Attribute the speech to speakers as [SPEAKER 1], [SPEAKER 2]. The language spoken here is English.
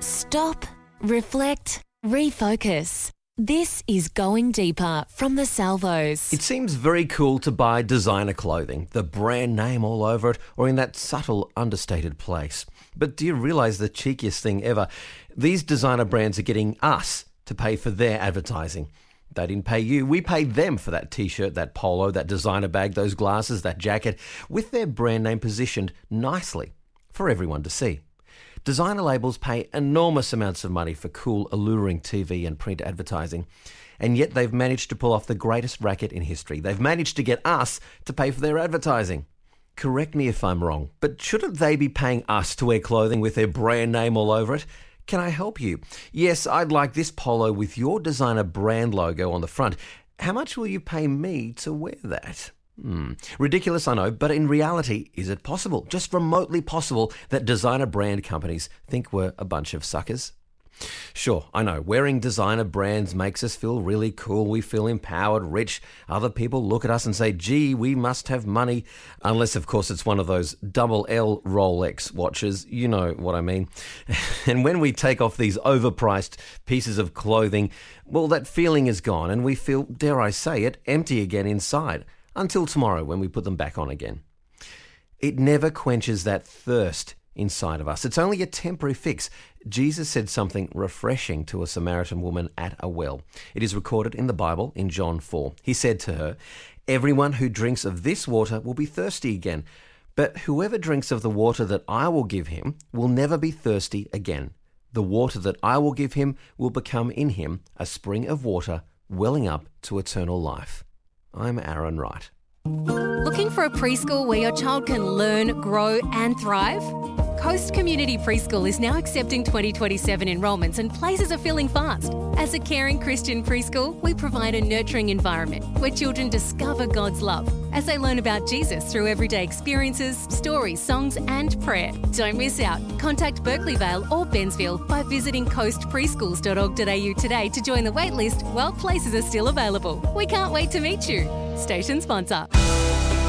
[SPEAKER 1] Stop, reflect, refocus. This is Going Deeper from the Salvos.
[SPEAKER 2] It seems very cool to buy designer clothing, the brand name all over it, or in that subtle, understated place. But do you realise the cheekiest thing ever? These designer brands are getting us to pay for their advertising. They didn't pay you. We paid them for that t-shirt, that polo, that designer bag, those glasses, that jacket, with their brand name positioned nicely for everyone to see. Designer labels pay enormous amounts of money for cool, alluring TV and print advertising, and yet they've managed to pull off the greatest racket in history. They've managed to get us to pay for their advertising. Correct me if I'm wrong, but shouldn't they be paying us to wear clothing with their brand name all over it? Can I help you? Yes, I'd like this polo with your designer brand logo on the front. How much will you pay me to wear that? Ridiculous, I know, but in reality, is it possible, just remotely possible, that designer brand companies think we're a bunch of suckers? Sure, I know, wearing designer brands makes us feel really cool. We feel empowered, rich. Other people look at us and say, gee, we must have money. Unless, of course, it's one of those double L Rolex watches. You know what I mean. And when we take off these overpriced pieces of clothing, well, that feeling is gone and we feel, dare I say it, empty again inside. Until tomorrow when we put them back on again. It never quenches that thirst inside of us. It's only a temporary fix. Jesus said something refreshing to a Samaritan woman at a well. It is recorded in the Bible in John 4. He said to her, "Everyone who drinks of this water will be thirsty again, but whoever drinks of the water that I will give him will never be thirsty again. The water that I will give him will become in him a spring of water welling up to eternal life." I'm Aaron Wright.
[SPEAKER 3] Looking for a preschool where your child can learn, grow and thrive? Coast Community Preschool is now accepting 2027 enrolments and places are filling fast. As a caring Christian preschool, we provide a nurturing environment where children discover God's love as they learn about Jesus through everyday experiences, stories, songs and prayer. Don't miss out. Contact Berkeley Vale or Bensville by visiting coastpreschools.org.au today to join the waitlist while places are still available. We can't wait to meet you. Station sponsor.